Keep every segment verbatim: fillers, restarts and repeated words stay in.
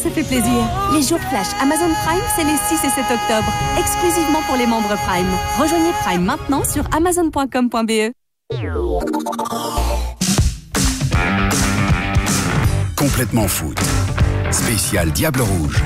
ça fait plaisir. Les jours flash Amazon Prime, c'est les six et sept octobre. Exclusivement pour les membres Prime. Rejoignez Prime maintenant sur amazon point com point b e. Complètement foot. Spécial Diable Rouge.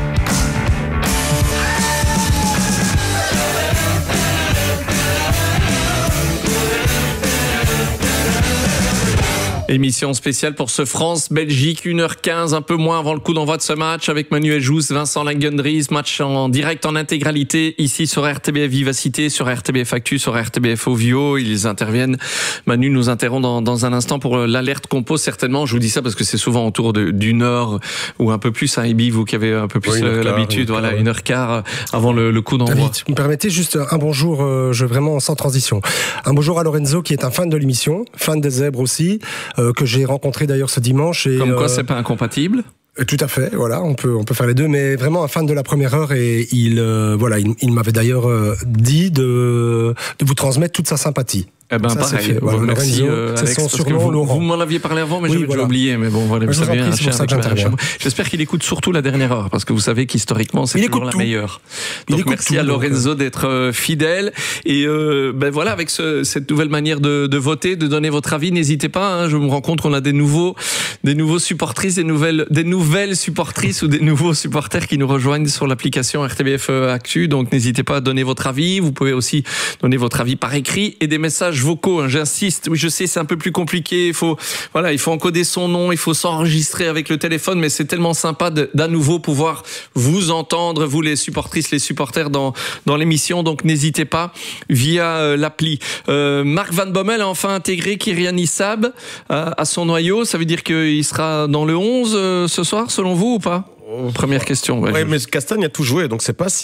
Émission spéciale pour ce France-Belgique, une heure quinze, un peu moins avant le coup d'envoi de ce match, avec Manuel Jousse, Vincent Langendries, match en direct en intégralité, ici sur R T B F Vivacité, sur R T B F Actu, sur R T B F Ovio. Ils interviennent. Manu nous interrompt dans, dans un instant pour l'alerte compo, certainement. Je vous dis ça parce que c'est souvent autour de, d'une heure ou un peu plus, hein, Ibi, vous qui avez un peu plus oui, euh, l'habitude, une voilà, une heure quart avant le, le coup d'envoi. David, vous me permettez juste un bonjour, euh, je vraiment sans transition. Un bonjour à Lorenzo qui est un fan de l'émission, fan des zèbres aussi, euh, que j'ai rencontré d'ailleurs ce dimanche. Et, Comme quoi, euh, c'est pas incompatible. Tout à fait, voilà, on peut on peut faire les deux, mais vraiment un fan de la première heure et il euh, voilà, il, il m'avait d'ailleurs euh, dit de de vous transmettre toute sa sympathie. Eh ben, ça, pareil. Voilà, merci, Lorenzo, euh, Alex, c'est son parce que surnom, vous, Laurent. vous m'en l'aviez parlé avant, mais oui, j'avais voilà. déjà oublié. Mais bon, voilà, vous je savez, prie, un chien avec un chameau. J'espère qu'il écoute surtout la dernière heure, parce que vous savez qu'historiquement, c'est il toujours la tout. meilleure. Donc, merci tout, à Lorenzo donc, d'être euh, fidèle. Et euh, ben voilà, avec ce, cette nouvelle manière de, de voter, de donner votre avis, n'hésitez pas. Hein, je me rends compte qu'on a des nouveaux, des nouveaux supportrices, des nouvelles, des nouvelles supportrices ou des nouveaux supporters qui nous rejoignent sur l'application R T B F Actu. Donc, n'hésitez pas à donner votre avis. Vous pouvez aussi donner votre avis par écrit et des messages vocaux. Hein, j'insiste. Oui, je sais, c'est un peu plus compliqué. Il faut, voilà, il faut encoder son nom, il faut s'enregistrer avec le téléphone, mais c'est tellement sympa de, d'à nouveau pouvoir vous entendre, vous les supportrices, les supporters dans dans l'émission. Donc n'hésitez pas via euh, l'appli. Euh, Marc Van Bommel a enfin intégré Kyrian Issab euh, à son noyau. Ça veut dire qu'il sera dans le onze euh, ce soir, selon vous, ou pas? Première question. Ouais, ouais, je... mais Castagne a tout joué, donc c'est pas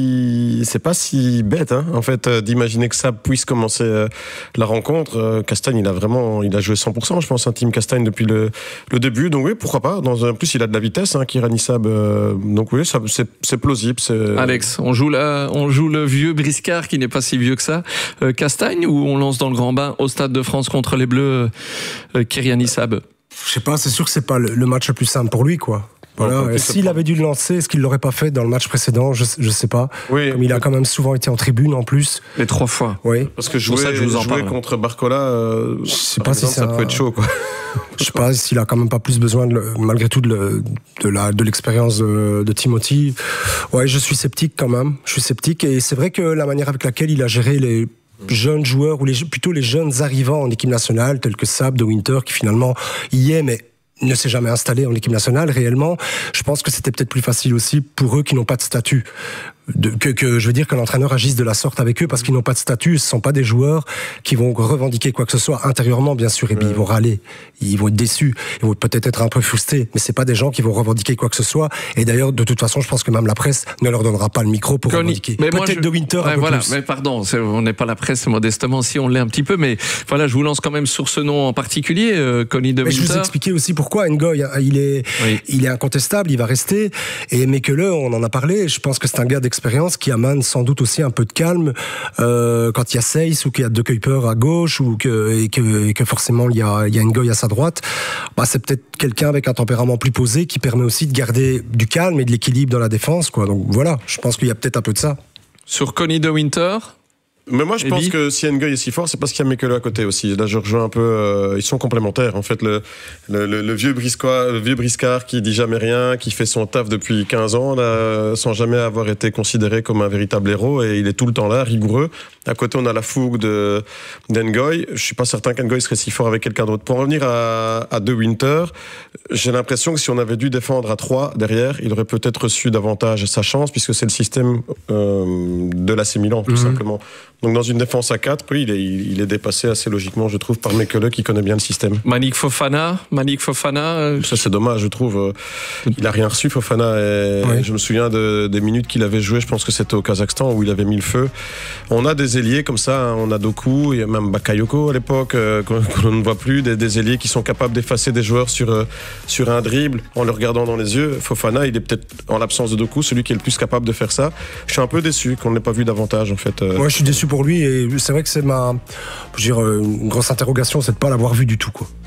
si c'est pas si bête, hein, en fait, euh, d'imaginer que ça puisse commencer euh, la rencontre. Euh, Castagne, il a vraiment, il a joué cent pour cent, je pense, un team Castagne depuis le, le début. Donc oui, pourquoi pas. Dans un plus, il a de la vitesse, hein, Kyrian Issab. Euh, donc oui, ça, c'est, c'est plausible. C'est... Alex, on joue la, on joue le vieux Briscard qui n'est pas si vieux que ça. Euh, Castagne, ou on lance dans le grand bain au Stade de France contre les Bleus, euh, Kyrian Issab. Je sais pas, c'est sûr que c'est pas le, le match le plus simple pour lui, quoi. Voilà. Ouais, s'il avait dû le lancer, est-ce qu'il l'aurait pas fait dans le match précédent? Je, je sais pas. Oui. Comme il a quand même souvent été en tribune en plus. Les trois fois. Oui. Parce que jouer, ça que je vous en jouer contre Barcola, euh, je sais pas exemple, si ça un... peut être chaud, quoi. Je sais pas s'il a quand même pas plus besoin de le, malgré tout de, le, de la de l'expérience de, de Timothy. Ouais, je suis sceptique quand même. Je suis sceptique et c'est vrai que la manière avec laquelle il a géré les jeunes joueurs ou les plutôt les jeunes arrivants en équipe nationale tels que Sab, De Winter qui finalement y est mais ne s'est jamais installé en équipe nationale réellement. Je pense que c'était peut-être plus facile aussi pour eux qui n'ont pas de statut. De, que, que je veux dire que l'entraîneur agisse de la sorte avec eux parce qu'ils n'ont pas de statut, ce sont pas des joueurs qui vont revendiquer quoi que ce soit intérieurement bien sûr et puis ouais. Ils vont râler, ils vont être déçus, ils vont peut-être être un peu frustrés, mais c'est pas des gens qui vont revendiquer quoi que ce soit et d'ailleurs de toute façon je pense que même la presse ne leur donnera pas le micro pour Connie, revendiquer. Mais peut-être je... De Winter ouais, un peu voilà, plus. Mais pardon, c'est, on n'est pas la presse modestement si on l'est un petit peu, mais voilà je vous lance quand même sur ce nom en particulier, euh, Connie De mais Winter. Je vous ai expliqué aussi pourquoi Ngoy, il est, oui. il est incontestable, il va rester et Mekele, on en a parlé, je pense que c'est un gars d'expérience qui amène sans doute aussi un peu de calme euh, quand il y a Seyss ou qu'il y a De Kuyper à gauche ou que, et, que, et que forcément il y a, il y a Ngoy à sa droite. Bah, c'est peut-être quelqu'un avec un tempérament plus posé qui permet aussi de garder du calme et de l'équilibre dans la défense, quoi. Donc voilà, je pense qu'il y a peut-être un peu de ça. Sur Connie De Winter. Mais moi, je pense que si Ngoy est si fort, c'est parce qu'il y a Mekele à côté aussi. Là, je rejoins un peu. Euh, ils sont complémentaires. En fait, le, le, le, le vieux Briscois, le vieux Briscard qui dit jamais rien, qui fait son taf depuis quinze ans, là, sans jamais avoir été considéré comme un véritable héros, et il est tout le temps là, rigoureux. À côté, on a la fougue de d'Ngoy. Je suis pas certain qu'Ngoy serait si fort avec quelqu'un d'autre. Pour revenir à, à De Winter, j'ai l'impression que si on avait dû défendre à trois derrière, il aurait peut-être reçu davantage sa chance, puisque c'est le système euh, de l'A C Milan, tout mmh. simplement. Donc dans une défense à quatre, oui, il est, il est dépassé assez logiquement, je trouve, par Mekele qui connaît bien le système. Manik Fofana, Manik Fofana. Euh... Ça c'est dommage, je trouve. Il a rien reçu, Fofana. Et oui. Je me souviens de, des minutes qu'il avait joué. Je pense que c'était au Kazakhstan où il avait mis le feu. On a des ailiers comme ça. Hein, on a Doku, il y a même Bakayoko à l'époque euh, qu'on, qu'on ne voit plus. Des, des ailiers qui sont capables d'effacer des joueurs sur euh, sur un dribble en le regardant dans les yeux. Fofana, il est peut-être en l'absence de Doku celui qui est le plus capable de faire ça. Je suis un peu déçu qu'on n'ait pas vu davantage en fait. Euh... Moi, je suis déçu pour lui et c'est vrai que c'est ma, je veux dire, une grosse interrogation, c'est de pas l'avoir vu du tout, quoi.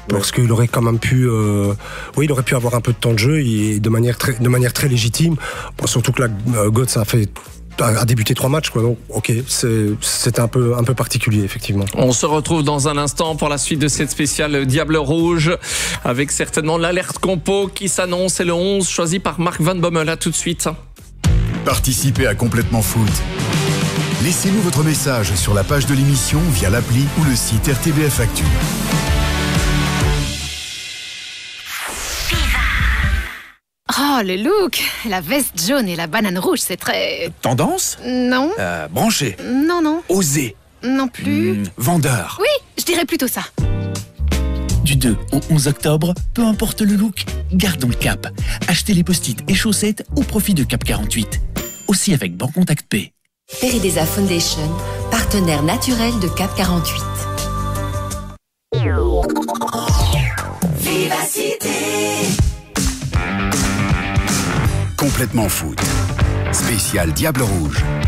parce qu'il aurait quand même pu, euh, oui, il aurait pu avoir un peu de temps de jeu et de manière très, de manière très légitime. Bon, surtout que là, euh, Götze a fait a débuté trois matchs, quoi. Donc, ok, c'est, c'était un peu, un peu particulier, effectivement. On se retrouve dans un instant pour la suite de cette spéciale Diable Rouge, avec certainement l'alerte compo qui s'annonce. C'est le onze choisi par Marc Van Bommel. À tout de suite. Participez à Complètement Foot. Laissez-nous votre message sur la page de l'émission via l'appli ou le site R T B F Actu. Oh, le look! La veste jaune et la banane rouge, c'est très... Tendance? Non. Euh, branché? Non, non. Osé? Non plus. Mmh, vendeur? Oui, je dirais plutôt ça. Du deux au onze octobre, peu importe le look, gardons le cap. Achetez les post-it et chaussettes au profit de Cap quarante-huit. Aussi avec Bancontact Pay. Peridesa Foundation, partenaire naturel de Cap quarante-huit. Vivacité. Complètement Foot. Spécial Diable Rouge.